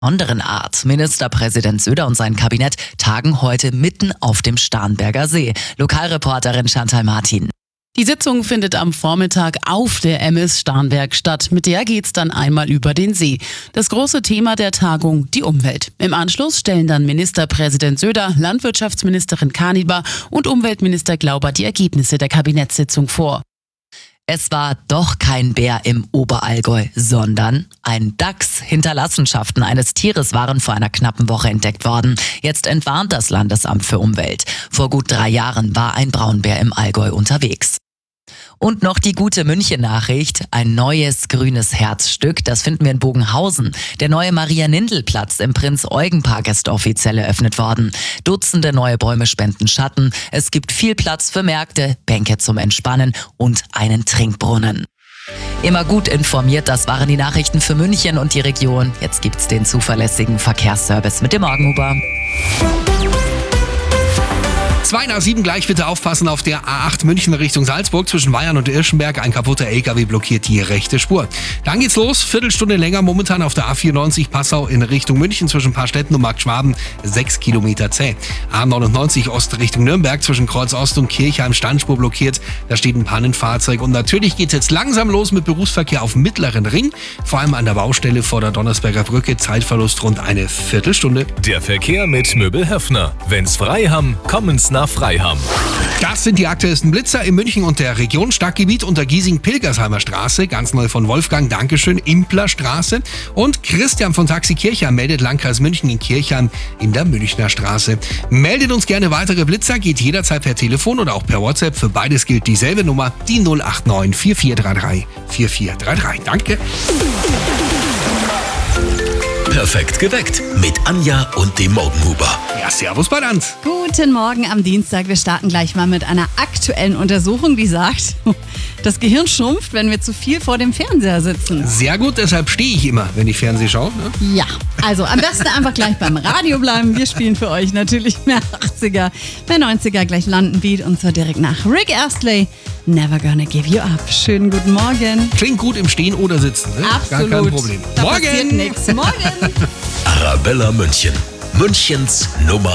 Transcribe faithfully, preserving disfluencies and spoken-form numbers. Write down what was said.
Besonderen Art. Ministerpräsident Söder und sein Kabinett tagen heute mitten auf dem Starnberger See. Lokalreporterin Chantal Martin. Die Sitzung findet am Vormittag auf der M S Starnberg statt. Mit der geht's dann einmal über den See. Das große Thema der Tagung, die Umwelt. Im Anschluss stellen dann Ministerpräsident Söder, Landwirtschaftsministerin Kanibar und Umweltminister Glauber die Ergebnisse der Kabinettssitzung vor. Es war doch kein Bär im Oberallgäu, sondern ein Dachs. Hinterlassenschaften eines Tieres waren vor einer knappen Woche entdeckt worden. Jetzt entwarnt das Landesamt für Umwelt. Vor gut drei Jahren war ein Braunbär im Allgäu unterwegs. Und noch die gute München-Nachricht. Ein neues grünes Herzstück, das finden wir in Bogenhausen. Der neue Maria-Nindl-Platz im Prinz-Eugen-Park ist offiziell eröffnet worden. Dutzende neue Bäume spenden Schatten. Es gibt viel Platz für Märkte, Bänke zum Entspannen und einen Trinkbrunnen. Immer gut informiert, das waren die Nachrichten für München und die Region. Jetzt gibt's den zuverlässigen Verkehrsservice mit dem Morgenhuber. Zwei nach sieben gleich, bitte aufpassen auf der A acht München Richtung Salzburg. Zwischen Weyern und Irschenberg ein kaputter L K W blockiert die rechte Spur. Dann geht's los, Viertelstunde länger momentan auf der A vierundneunzig Passau in Richtung München zwischen Paarstetten und Markt Schwaben. Sechs Kilometer zäh. A neunundneunzig Ost Richtung Nürnberg zwischen Kreuz Ost und Kirchheim Standspur blockiert. Da steht ein Pannenfahrzeug. Und natürlich geht's jetzt langsam los mit Berufsverkehr auf Mittleren Ring. Vor allem an der Baustelle vor der Donnersberger Brücke. Zeitverlust rund eine Viertelstunde. Der Verkehr mit Möbel Höffner. Wenn's frei haben, kommen's nach Freiham. Das sind die aktuellsten Blitzer in München und der Region. Stadtgebiet unter Giesing-Pilgersheimer Straße, ganz neu von Wolfgang, Dankeschön, Impler Straße. Und Christian von Taxi Kirchheim meldet Landkreis München in Kirchheim in der Münchner Straße. Meldet uns gerne weitere Blitzer, geht jederzeit per Telefon oder auch per WhatsApp. Für beides gilt dieselbe Nummer, die null acht neun vier vier drei drei vier vier drei drei. Danke. Perfekt geweckt mit Anja und dem Morgenhuber. Ja, servus Badanz. Guten Morgen am Dienstag. Wir starten gleich mal mit einer aktuellen Untersuchung, die sagt, das Gehirn schrumpft, wenn wir zu viel vor dem Fernseher sitzen. Sehr gut, deshalb stehe ich immer, wenn ich Fernsehen schaue. Ne? Ja, also am besten einfach gleich beim Radio bleiben. Wir spielen für euch natürlich mehr achtziger, mehr neunziger, gleich landen Beat und zwar direkt nach Rick Astley. Never gonna give you up. Schönen guten Morgen. Klingt gut im Stehen oder Sitzen. Ne? Absolut. Gar kein Problem. Da Morgen. passiert nichts. Morgen. Arabella München. Münchens Nummer